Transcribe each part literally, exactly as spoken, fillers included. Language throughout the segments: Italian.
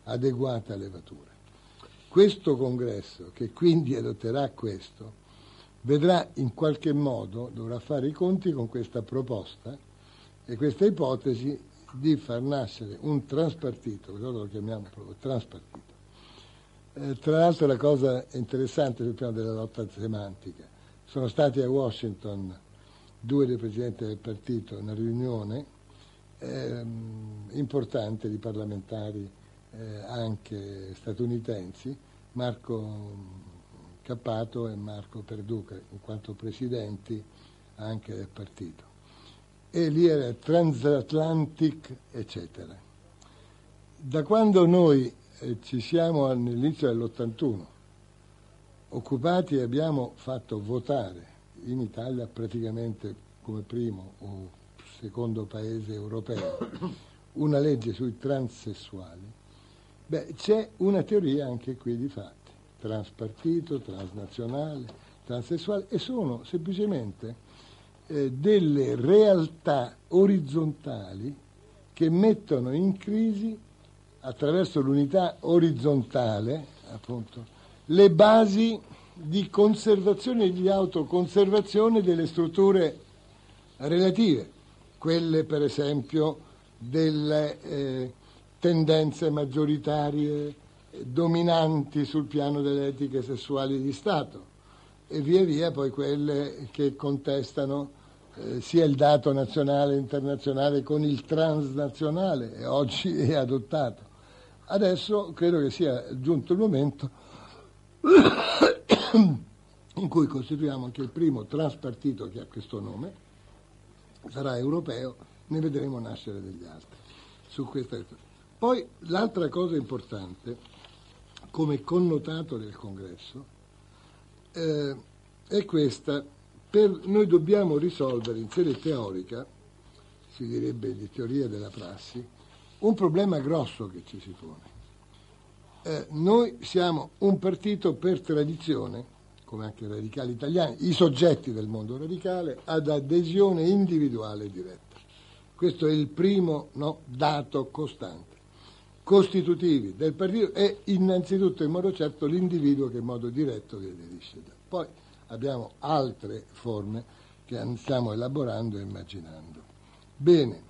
adeguata levatura. Questo congresso, che quindi adotterà questo, vedrà in qualche modo, dovrà fare i conti con questa proposta e questa ipotesi di far nascere un transpartito, questo lo chiamiamo proprio transpartito. Eh, tra l'altro la cosa interessante sul piano della lotta semantica, sono stati a Washington due dei presidenti del partito in una riunione ehm, importante di parlamentari eh, anche statunitensi, Marco Cappato e Marco Perduca, in quanto presidenti anche del partito. E lì era Transatlantic, eccetera. Da quando noi eh, ci siamo all'inizio dell'ottantuno occupati e abbiamo fatto votare in Italia praticamente come primo o secondo paese europeo una legge sui transessuali, beh, c'è una teoria anche qui di fatti, transpartito, transnazionale, transessuale, e sono semplicemente eh, delle realtà orizzontali che mettono in crisi, attraverso l'unità orizzontale, appunto, le basi di conservazione e di autoconservazione delle strutture relative, quelle per esempio delle eh, tendenze maggioritarie dominanti sul piano delle etiche sessuali di Stato e via via poi quelle che contestano eh, sia il dato nazionale e internazionale con il transnazionale, e oggi è adottato. Adesso credo che sia giunto il momento in cui costituiamo anche il primo transpartito che ha questo nome, sarà europeo, ne vedremo nascere degli altri su questa. Poi l'altra cosa importante come connotato del congresso eh, è questa: per, noi dobbiamo risolvere in sede teorica, si direbbe di teoria della prassi, un problema grosso che ci si pone. Eh, noi siamo un partito per tradizione, come anche i radicali italiani, i soggetti del mondo radicale, ad adesione individuale diretta. Questo è il primo no, dato costante. Costitutivi del partito è innanzitutto in modo certo l'individuo che in modo diretto vi aderisce. Poi abbiamo altre forme che stiamo elaborando e immaginando. Bene,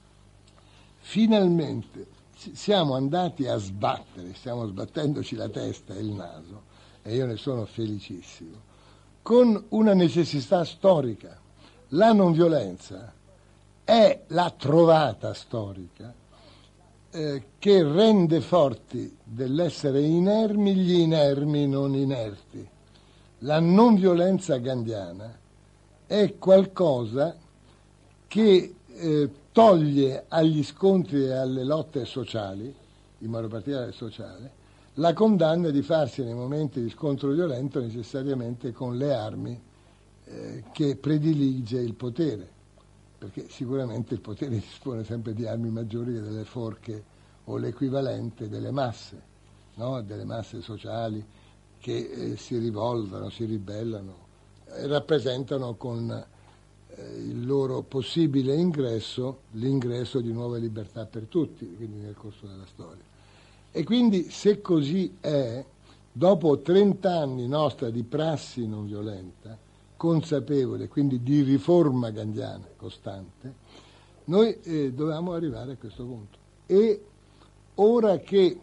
finalmente siamo andati a sbattere, stiamo sbattendoci la testa e il naso, e io ne sono felicissimo, con una necessità storica. La non violenza è la trovata storica Eh, che rende forti dell'essere inermi gli inermi non inerti. La non violenza gandhiana è qualcosa che eh, toglie agli scontri e alle lotte sociali, in modo particolare sociale, la condanna di farsi nei momenti di scontro violento necessariamente con le armi eh, che predilige il potere, perché sicuramente il potere dispone sempre di armi maggiori che delle forche o l'equivalente delle masse, no? Delle masse sociali che eh, si rivoltano, si ribellano, e rappresentano con eh, il loro possibile ingresso l'ingresso di nuove libertà per tutti, quindi nel corso della storia. E quindi se così è, dopo trent'anni nostra di prassi non violenta, consapevole, quindi di riforma gandhiana costante, noi eh, dovevamo arrivare a questo punto. E ora che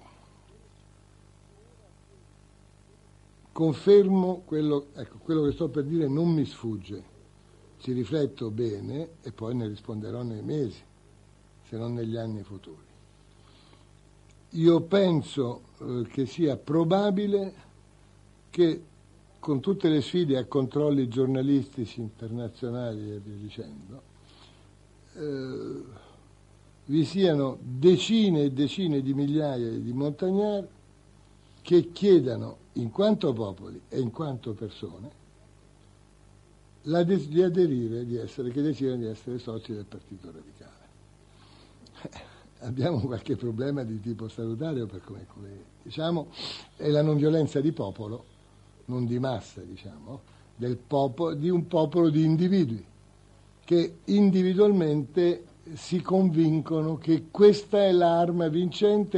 confermo quello, ecco, quello che sto per dire non mi sfugge, ci rifletto bene e poi ne risponderò nei mesi, se non negli anni futuri. Io penso eh, che sia probabile che con tutte le sfide a controlli giornalistici internazionali e via dicendo, eh, vi siano decine e decine di migliaia di montagnari che chiedano, in quanto popoli e in quanto persone, la de- di aderire, di essere, che decidano di essere soci del Partito Radicale. Eh, abbiamo qualche problema di tipo statutario, per come, come diciamo, è la non violenza di popolo, non di massa, diciamo, del popolo, di un popolo di individui che individualmente si convincono che questa è l'arma vincente